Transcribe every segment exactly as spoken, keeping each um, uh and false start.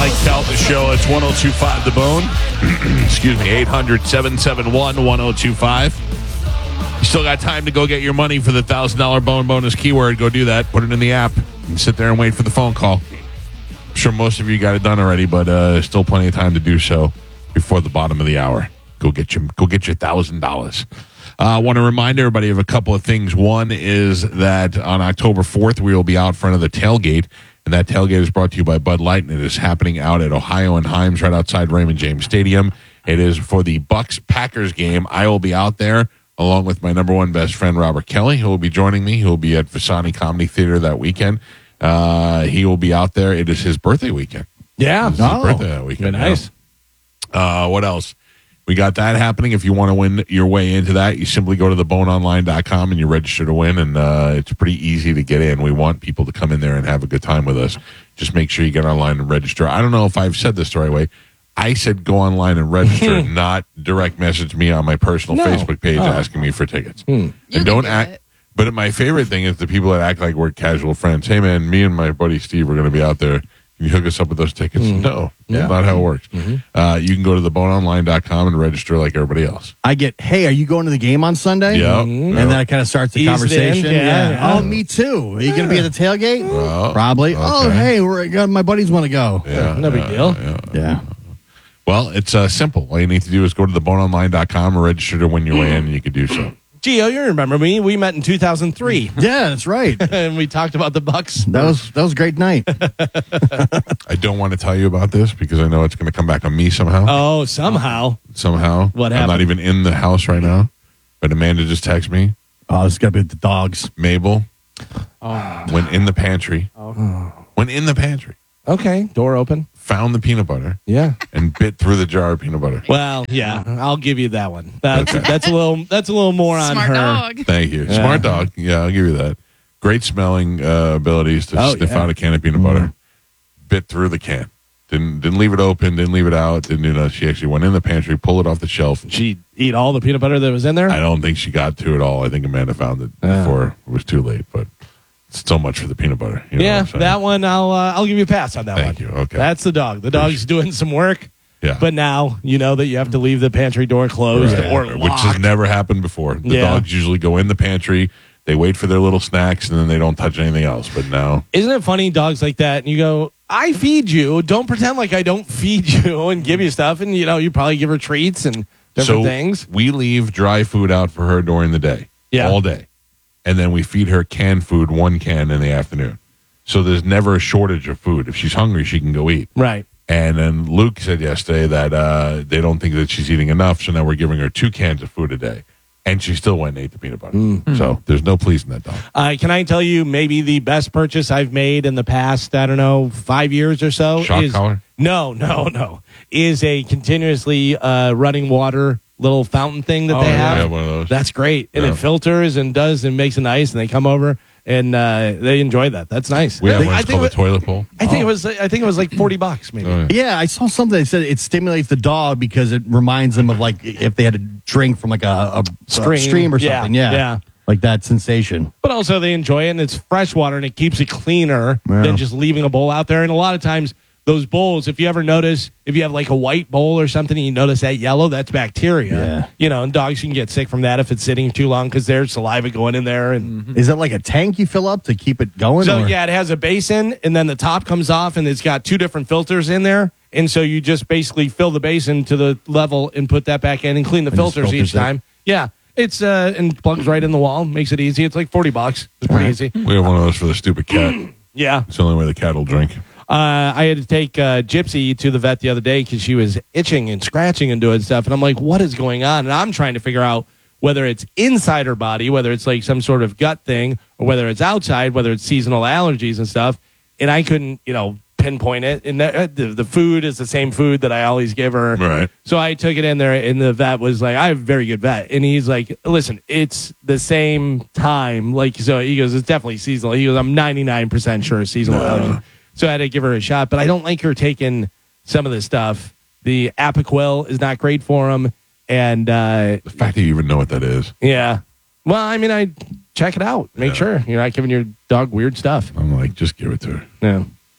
Mike Calta Show. It's one oh two point five The Bone. Excuse me, eight hundred, seven seven one, one oh two five. You still got time to go get your money for the one thousand dollars Bone bonus keyword. Go do that. Put it in the app and sit there and wait for the phone call. I'm sure most of you got it done already, but uh, still plenty of time to do so before the bottom of the hour. Go get your, go get your one thousand dollars. I uh, want to remind everybody of a couple of things. One is that on October fourth, we will be out front of the tailgate, and that tailgate is brought to you by Bud Light, and it is happening out at Ohio and Himes right outside Raymond James Stadium. It is for the Bucks-Packers game. I will be out there along with my number one best friend, Robert Kelly, who will be joining me. He will be at Visani Comedy Theater that weekend. Uh, he will be out there. It is his birthday weekend. Yeah. It's his oh, birthday that weekend. Nice. Uh, what else? We got that happening. If you want to win your way into that, you simply go to the bone online dot com and you register to win, and uh, it's pretty easy to get in. We want people to come in there and have a good time with us. Just make sure you get online and register. I don't know if I've said this the right way. I said go online and register, not direct message me on my personal No. Facebook page Oh. asking me for tickets. Hmm. And don't act. It. But my favorite thing is the people that act like we're casual friends. Hey, man, me and my buddy Steve are going to be out there. Can you hook us up with those tickets? Mm. No, Yeah. that's not how it works. Mm-hmm. Uh, you can go to the bone online dot com and register like everybody else. I get, hey, are you going to the game on Sunday? Yeah. Mm-hmm. And then it kind of starts the Eased conversation. in, yeah, yeah. Oh, me too. Are you going to be at the tailgate? Well, Probably. okay. Oh, hey, we're, uh, my buddies want to go. Yeah, no big yeah, deal. Yeah. Yeah. Well, it's uh, simple. All you need to do is go to the bone online dot com and register to win your way in, and you can do so. Gio, you remember me? We met in two thousand three. Yeah, that's right. And we talked about the Bucks. That was that was a great night. I don't want to tell you about this because I know it's going to come back on me somehow. Oh, somehow. Somehow. What I'm not happened? even in the house right now, but Amanda just texted me. Oh, this is going to be the dogs. Mabel Oh. went in the pantry. Oh. Went in the pantry. Okay, door open. Found the peanut butter Yeah. and bit through the jar of peanut butter. Well, yeah, I'll give you that one. That's Okay. that's a little that's a little more on Smart her. dog. Thank you. Yeah. Smart dog. Yeah, I'll give you that. Great smelling uh, abilities to Oh, sniff yeah. out a can of peanut butter. Bit through the can. Didn't didn't leave it open. Didn't leave it out. Didn't do that. She actually went in the pantry, pulled it off the shelf. She eat all the peanut butter that was in there. I don't think she got to it all. I think Amanda found it Yeah. before it was too late. But it's so much for the peanut butter. You know yeah, what I'm saying? that one I'll uh, I'll give you a pass on that Thank one. you. Okay. That's the dog. The dog's doing some work, yeah. but now you know that you have to leave the pantry door closed Right. or Which has locked. never happened before. The Yeah. dogs usually go in the pantry. They wait for their little snacks, and then they don't touch anything else. But now, Isn't it funny, dogs like that? And you go, I feed you. Don't pretend like I don't feed you and give you stuff. And, you know, you probably give her treats and different so things. we leave dry food out for her during the day, Yeah. all day. And then we feed her canned food, one can in the afternoon. So there's never a shortage of food. If she's hungry, she can go eat. Right. And then Luke said yesterday that uh, they don't think that she's eating enough, so now we're giving her two cans of food a day. And she still went and ate the peanut butter. Mm. So there's no pleasing that dog. Uh, can I tell you maybe the best purchase I've made in the past, I don't know, five years or so? Shock is, collar? No, no, no. Is a continuously uh, running water little fountain thing that Oh, they yeah, have. I have one of those. That's great. And Yeah. it filters and does and makes it nice. And they come over and uh, they enjoy that. That's nice. We I have think, one I that's think, called it the was- toilet bowl. I think it was. I think it was like forty bucks, maybe. Oh, yeah. Yeah, I saw something that said it stimulates the dog because it reminds them of like if they had a drink from like a, a Stream. a stream or Yeah, something. Yeah, yeah. like that sensation. But also they enjoy it, and it's fresh water, and it keeps it cleaner Yeah. than just leaving a bowl out there. And a lot of times, those bowls, if you ever notice, if you have like a white bowl or something, and you notice that yellow, that's bacteria. Yeah. You know, and dogs can get sick from that if it's sitting too long because there's saliva going in there. And Is that like a tank you fill up to keep it going? so, or- yeah, it has a basin, and then the top comes off, and it's got two different filters in there. And so you just basically fill the basin to the level and put that back in and clean the And just filters each filters it. time. Yeah. It's uh and plugs right in the wall, makes it easy. It's like forty bucks. It's pretty easy. We have one of those for the stupid cat. Yeah. It's the only way the cat will drink. Uh, I had to take uh, Gypsy to the vet the other day because she was itching and scratching and doing stuff. And I'm like, what is going on? And I'm trying to figure out whether it's inside her body, whether it's like some sort of gut thing, or whether it's outside, whether it's seasonal allergies and stuff. And I couldn't, you know, pinpoint it. And the, the, the food is the same food that I always give her. Right. So I took it in there, and the vet was like, I have a very good vet. And he's like, listen, it's the same time. Like, so he goes, it's definitely seasonal. He goes, I'm ninety-nine percent sure it's seasonal No. allergy. So I had to give her a shot, but I don't like her taking some of the stuff. The Apoquel is not great for him. And, uh, The fact that you even know what that is. yeah. Well, I mean, I check it out. Make Yeah. sure you're not giving your dog weird stuff. I'm like, just give it to her. Yeah.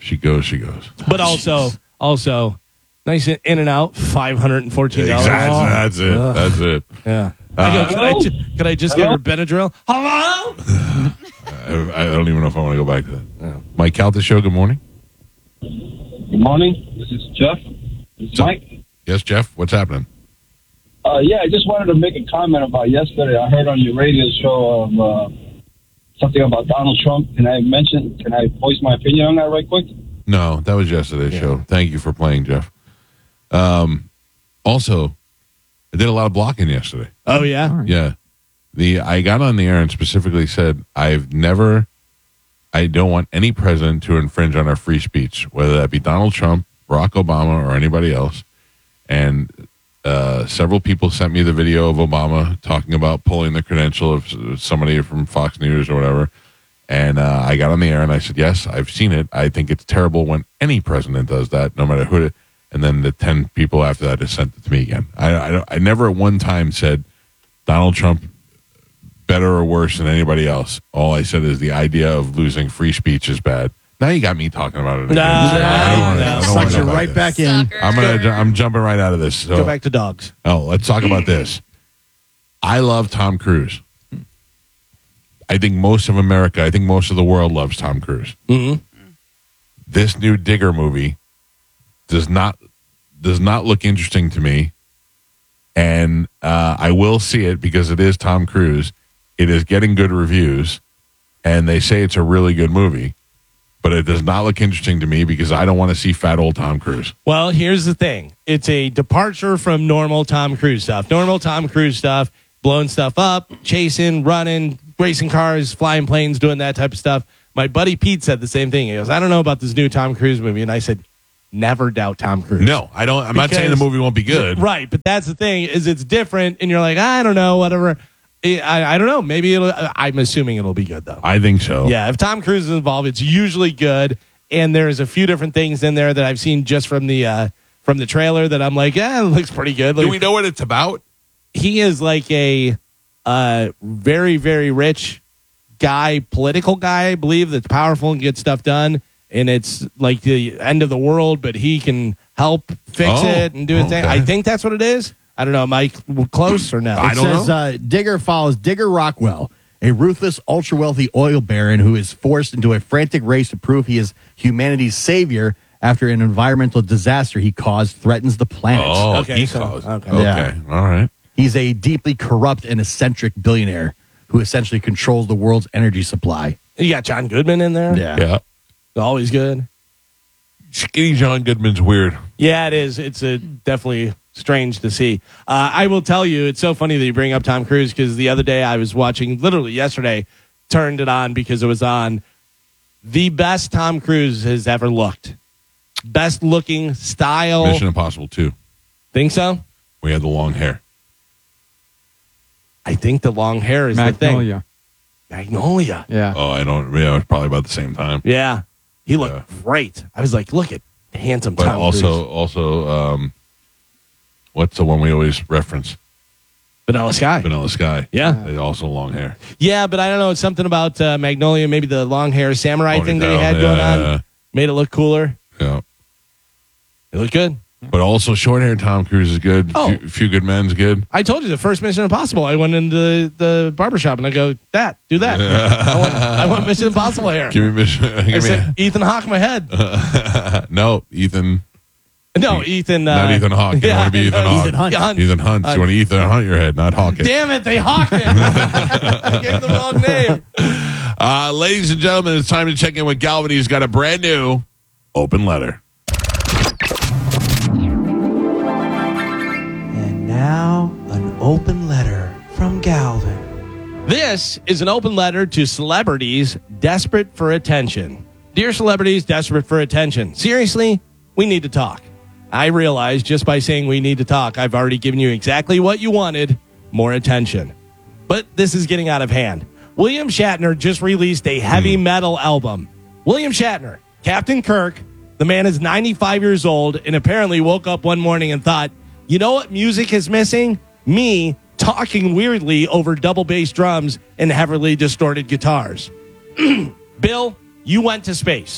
She goes, she goes. But also, also, nice in and out, five hundred and fourteen dollars. Exactly. That's it. Ugh. That's it. Yeah. Uh, I go, can, I ju- can I just Hello? get her Benadryl? Hello? I, I don't even know if I want to go back to that. Yeah. Mike Calta Show, good morning. Good morning. This is Jeff. This is So- Mike. Yes, Jeff, what's happening? Uh, yeah, I just wanted to make a comment about yesterday. I heard on your radio show of uh, something about Donald Trump. Can I mention, can I voice my opinion on that right quick? No, that was yesterday's Yeah. show. Thank you for playing, Jeff. Um, also, I did a lot of blocking yesterday. Oh, yeah? Yeah. The I got on the air and specifically said, I've never, I don't want any president to infringe on our free speech, whether that be Donald Trump, Barack Obama, or anybody else. And uh, several people sent me the video of Obama talking about pulling the credential of somebody from Fox News or whatever. And uh, I got on the air and I said, yes, I've seen it. I think it's terrible when any president does that, no matter who it. And then the ten people after that just sent it to me again. I, I, I never at one time said Donald Trump better or worse than anybody else. All I said is the idea of losing free speech is bad. Now you got me talking about it again. No, I don't wanna- no. I don't Sucks wanna you go back right there. back in. Sucker. I'm gonna. I'm jumping right out of this. So, Go back to dogs. oh, let's talk about this. I love Tom Cruise. I think most of America, I think most of the world loves Tom Cruise. Mm-hmm. This new Digger movie does not does not look interesting to me, and uh, I will see it because it is Tom Cruise. It is getting good reviews, and they say it's a really good movie. But it does not look interesting to me because I don't want to see fat old Tom Cruise. Well, here's the thing. It's a departure from normal Tom Cruise stuff. Normal Tom Cruise stuff, blowing stuff up, chasing, running, racing cars, flying planes, doing that type of stuff. My buddy Pete said the same thing. He goes, I don't know about this new Tom Cruise movie. And I said, never doubt Tom Cruise. No, I don't. I'm not saying the Because- movie won't be good. Right, but that's the thing is it's different, and you're like, I don't know, whatever. I, I don't know. Maybe it'll. I'm assuming it'll be good though. I think so. Yeah, if Tom Cruise is involved, it's usually good. And there's a few different things in there that I've seen just from the uh, from the trailer that I'm like, yeah, it looks pretty good. Like, Do we know what it's about? he is like a uh, very very rich guy, political guy, I believe, that's powerful and gets stuff done. And it's like the end of the world, but he can help fix Oh, it and do a thing. okay. I think that's what it is. I don't know. Am I close or no? I It don't says know. Uh, Digger follows Digger Rockwell, a ruthless, ultra wealthy oil baron who is forced into a frantic race to prove he is humanity's savior after an environmental disaster he caused threatens the planet. Oh, Okay, he so- caused. okay. Okay. Yeah. All right. He's a deeply corrupt and eccentric billionaire who essentially controls the world's energy supply. You got John Goodman in there. Yeah. Always good. Skinny John Goodman's weird. Yeah, it is. It's a, definitely strange to see. Uh, I will tell you, it's so funny that you bring up Tom Cruise because the other day I was watching, literally yesterday, turned it on because it was on the best Tom Cruise has ever looked. Best looking style. Mission Impossible two. Think so? We had the long hair. I think the long hair is the thing. Magnolia. Magnolia. Yeah. Oh, I don't. Yeah, it was probably about the same time. Yeah. He looked Yeah. great. I was like, look at handsome But Tom also, Cruise. also, um, what's the one we always reference? Vanilla Sky. Vanilla Sky. Yeah. They also long hair. Yeah, but I don't know. It's something about uh, Magnolia, maybe the long hair samurai thing that he Ponytail, had going yeah, on. yeah. Made it look cooler. Yeah. It looked good. But also, short hair Tom Cruise is good. Oh. Few, few Good Men's good. I told you the first Mission Impossible. I went into the, the barbershop and I go, that, do that. I, want, I want Mission Impossible hair. Give me Mission. I Give me said, Ethan Hawke my head. no, Ethan. No, Ethan. Uh, Not Ethan Hawke. You want to be Ethan no, Hawke. Ethan Hunt. Hunt. Ethan Hunt. Uh, you want to Ethan Hunt your head, not Hawke it. Damn it, they hawked it. I gave the wrong name. Uh, ladies and gentlemen, it's time to check in with Galvin. He's got a brand new open letter. And now, an open letter from Galvin. This is an open letter to celebrities desperate for attention. Dear celebrities desperate for attention, seriously, we need to talk. I realize just by saying we need to talk, I've already given you exactly what you wanted, more attention. But this is getting out of hand. William Shatner just released a heavy metal album. William Shatner, Captain Kirk, the man is ninety-five years old and apparently woke up one morning and thought, you know what music is missing? Me talking weirdly over double bass drums and heavily distorted guitars. Bill, you went to space.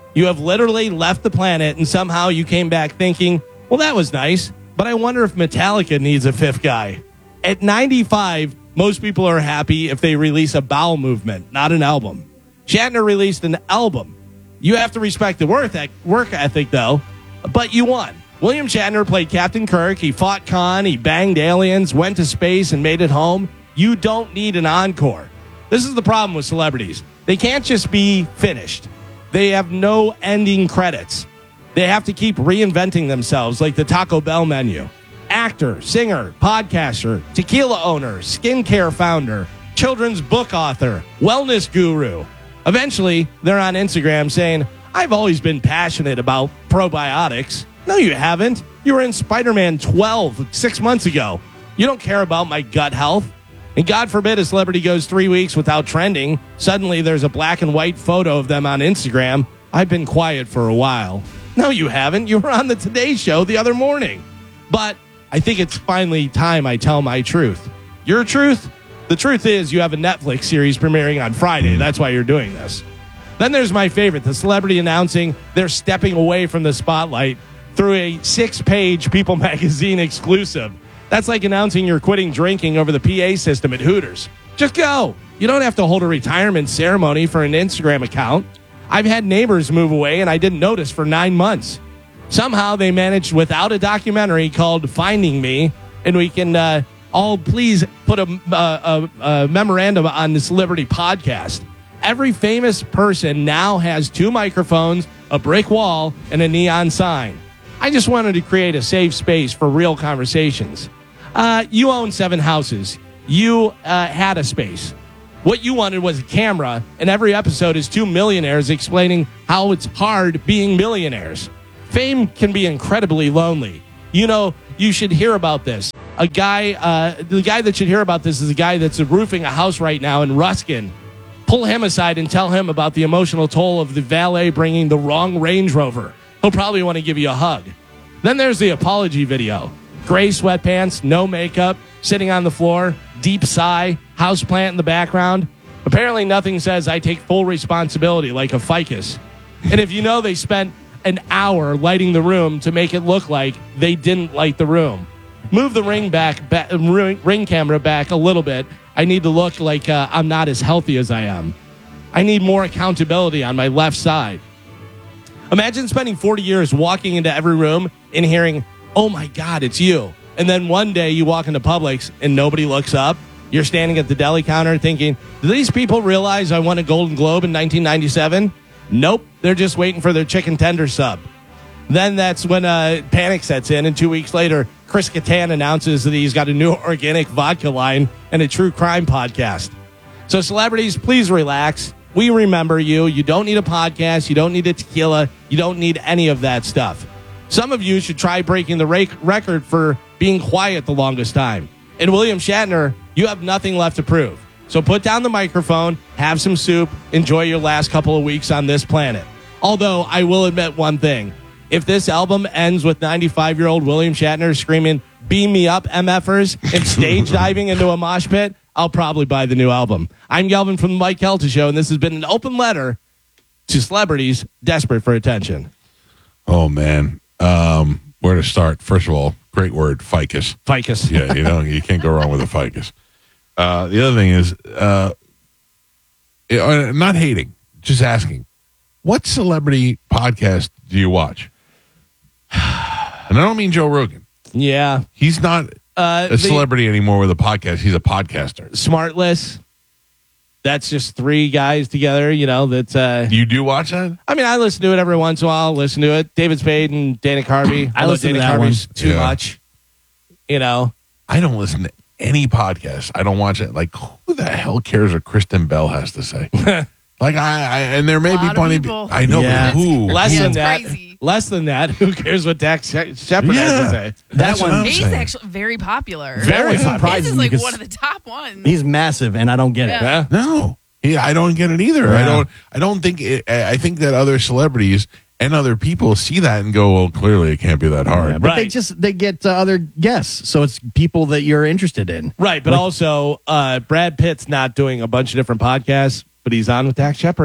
You have literally left the planet, and somehow you came back thinking, well, that was nice, but I wonder if Metallica needs a fifth guy. At ninety-five, most people are happy if they release a bowel movement, not an album. Shatner released an album. You have to respect the work work ethic, though, but you won. William Shatner played Captain Kirk. He fought Khan. He banged aliens, went to space, and made it home. You don't need an encore. This is the problem with celebrities. They can't just be finished. They have no ending credits. They have to keep reinventing themselves like the Taco Bell menu. Actor, singer, podcaster, tequila owner, skincare founder, children's book author, wellness guru. Eventually, they're on Instagram saying, I've always been passionate about probiotics. No, you haven't. You were in Spider-Man twelve six months ago. You don't care about my gut health. And God forbid a celebrity goes three weeks without trending. Suddenly there's a black and white photo of them on Instagram. I've been quiet for a while. No, you haven't. You were on the Today Show the other morning. But I think it's finally time I tell my truth. Your truth? The truth is you have a Netflix series premiering on Friday. That's why you're doing this. Then there's my favorite, the celebrity announcing they're stepping away from the spotlight through a six-page People magazine exclusive. That's like announcing you're quitting drinking over the P A system at Hooters. Just go. You don't have to hold a retirement ceremony for an Instagram account. I've had neighbors move away, and I didn't notice for nine months. Somehow they managed without a documentary called Finding Me, and we can uh, all please put a, a, a, a memorandum on this Liberty podcast. Every famous person now has two microphones, a brick wall, and a neon sign. I just wanted to create a safe space for real conversations. Uh, you own seven houses. You uh, had a space. What you wanted was a camera, and every episode is two millionaires explaining how it's hard being millionaires. Fame can be incredibly lonely. You know, you should hear about this. A guy, uh, the guy that should hear about this is a guy that's roofing a house right now in Ruskin. Pull him aside and tell him about the emotional toll of the valet bringing the wrong Range Rover. He'll probably want to give you a hug. Then there's the apology video. Gray sweatpants, no makeup, sitting on the floor, deep sigh, houseplant in the background. Apparently nothing says I take full responsibility like a ficus. And if you know they spent an hour lighting the room to make it look like they didn't light the room. Move the ring back, ba- ring, ring camera back a little bit. I need to look like uh, I'm not as healthy as I am. I need more accountability on my left side. Imagine spending forty years walking into every room and hearing, oh my God, it's you. And then one day you walk into Publix and nobody looks up. You're standing at the deli counter thinking, do these people realize I won a Golden Globe in nineteen ninety-seven? Nope. They're just waiting for their chicken tender sub. Then that's when uh, panic sets in. And two weeks later, Chris Kattan announces that he's got a new organic vodka line and a true crime podcast. So celebrities, please relax. We remember you. You don't need a podcast. You don't need a tequila. You don't need any of that stuff. Some of you should try breaking the rec- record for being quiet the longest time. And William Shatner, you have nothing left to prove. So put down the microphone, have some soup, enjoy your last couple of weeks on this planet. Although I will admit one thing. If this album ends with ninety-five-year-old William Shatner screaming, beam me up, M Fers, and stage diving into a mosh pit, I'll probably buy the new album. I'm Galvin from the Mike Kelta Show, and this has been an open letter to celebrities desperate for attention. Oh, man. Um, where to start? First of all, great word, ficus. Ficus. Yeah, you know, you can't go wrong with a ficus. Uh, the other thing is, uh, I'm not hating, just asking, what celebrity podcast do you watch? And I don't mean Joe Rogan. Yeah. He's not Uh, a celebrity anymore with a podcast. He's a podcaster. Smartless. That's just three guys together, you know, that... Uh, You do watch that? I mean, I listen to it every once in a while. I'll listen to it. David Spade and Dana Carvey. I Although listen to Dana that Carvey's one. too Yeah. much. You know? I don't listen to any podcast. I don't watch it. Like, who the hell cares what Kristen Bell has to say? Like, I, I and there may A be lot of plenty. people. I know, Yeah. but who? Less Yeah, than it's that. crazy. Less than that. Who cares what Dax Shepard has to Yeah. say? That That's what one- I'm He's saying. actually very popular. Very His surprising is like because one of the top ones. he's massive, and I don't get it. Yeah. Yeah. No, yeah, I don't get it either. I Yeah. don't. I don't think. It, I I think that other celebrities and other people see that and go, "Well, clearly it can't be that hard." Yeah, but they Right. just they get uh, other guests, so it's people that you're interested in. Right, but also uh, Brad Pitt's not doing a bunch of different podcasts, but he's on with Dax Shepard.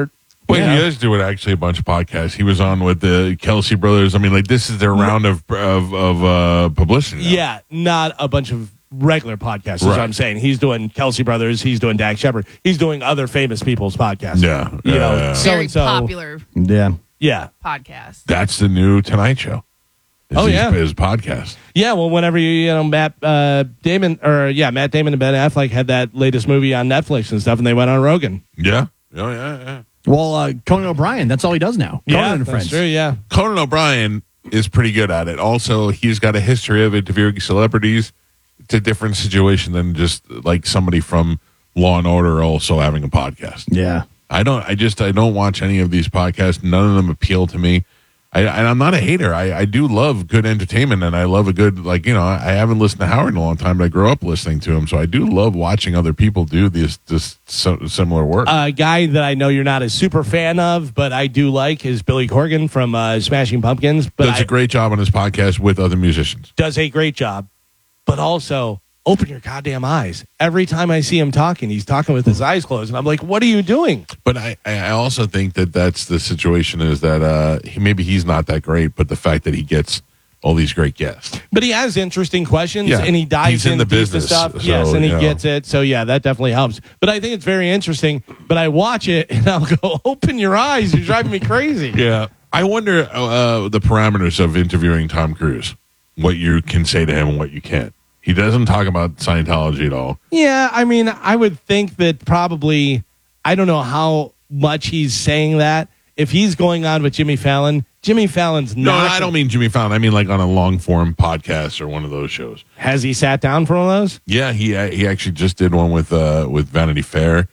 Well, Yeah. he does do it actually a bunch of podcasts. He was on with the Kelsey brothers. I mean, like this is their round of of, of uh, publicity. now. Yeah, not a bunch of regular podcasts, is what Right. I'm saying. He's doing Kelsey Brothers. He's doing Dak Shepard. He's doing other famous people's podcasts. Yeah, You yeah, know, yeah. so Very and so. popular Yeah. Yeah. podcast. That's the new Tonight Show. Is Oh, his, yeah. his podcast. Yeah, well, whenever you, you know, Matt uh, Damon, or yeah, Matt Damon and Ben Affleck had that latest movie on Netflix and stuff, and they went on Rogan. Yeah, oh yeah, yeah. Well, uh, Conan O'Brien, that's all he does now. Conan yeah, and that's Friends. true, yeah. Conan O'Brien is pretty good at it. Also, he's got a history of interviewing celebrities. It's a different situation than just like somebody from Law and Order also having a podcast. Yeah. I don't. I just. I don't watch any of these podcasts. None of them appeal to me. I, and I'm not a hater. I, I do love good entertainment, and I love a good like you know. I haven't listened to Howard in a long time, but I grew up listening to him, so I do love watching other people do this this so, similar work. A guy that I know you're not a super fan of, but I do like is Billy Corgan from uh, Smashing Pumpkins. But Does I- a great job on his podcast with other musicians. does a great job, but also open your goddamn eyes. Every time I see him talking, he's talking with his eyes closed, and I'm like, what are you doing? But I, I also think that that's the situation is that uh, he, maybe he's not that great, but the fact that he gets all these great guests. But he has interesting questions, Yeah, and he dives he's in into the deep business, stuff. so, yes, and he you know. gets it. So yeah, that definitely helps. But I think it's very interesting. But I watch it, and I'll go, open your eyes. You're driving me crazy. Yeah. I wonder uh, the parameters of interviewing Tom Cruise, what you can say to him and what you can't. He doesn't talk about Scientology at all. Yeah, I mean, I would think that probably, I don't know how much he's saying that. If he's going on with Jimmy Fallon, Jimmy Fallon's No, not. I don't mean Jimmy Fallon. I mean like on a long form podcast or one of those shows. Has he sat down for one of those? Yeah, he he actually just did one with uh, with Vanity Fair,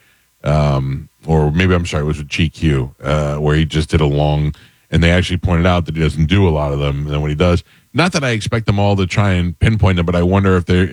um, or maybe I'm sorry, it was with G Q, uh, where he just did a long, and they actually pointed out that he doesn't do a lot of them. And then when he does, not that I expect them all to try and pinpoint them, but I wonder if they